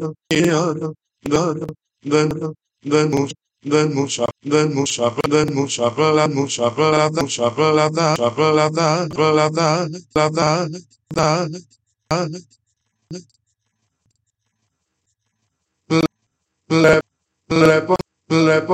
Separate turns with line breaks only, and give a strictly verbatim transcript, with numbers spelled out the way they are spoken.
Then move sharp, then move sharp, then move sharp, then move sharp, then sharp, then sharp, then sharp,